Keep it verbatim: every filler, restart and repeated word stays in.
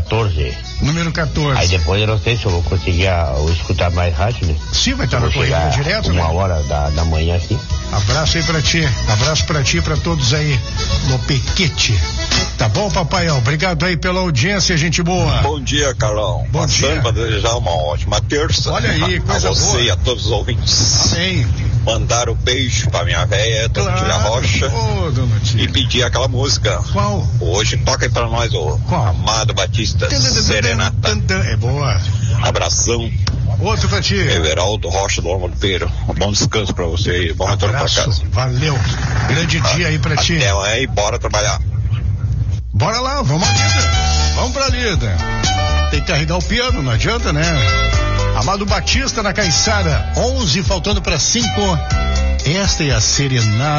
quatorze. Número quatorze. Aí depois eu não sei se eu vou conseguir a, escutar mais rádio, né? Sim, vai estar no correio direto, uma né? Uma hora da, da manhã aqui. Abraço aí pra ti. Abraço pra ti e pra todos aí no Pequete. Tá bom, papaião? Obrigado aí pela audiência, gente boa. Bom dia, Carlão. Bom Passando dia. para desejar uma ótima terça. Olha aí, coisa a você boa. e a todos os ouvintes. Sim. Mandar um beijo pra minha véia, Dona Tia Rocha. Ô, Dona Tia. E pedir aquela música. Qual? Hoje toca aí pra nós o Qual? Amado Batista Serenata. É boa. Abração. Outro pra ti. Everaldo Rocha do Almodoeiro. Um bom descanso pra você aí. Bom retorno pra casa. Valeu. Grande dia aí pra ti. Até amanhã e bora trabalhar. Bora lá, vamos à lida. Vamos pra lida. Tem que carregar o piano, não adianta, né? Amado Batista na Caiçara, onze faltando para cinco. Esta é a Serenata.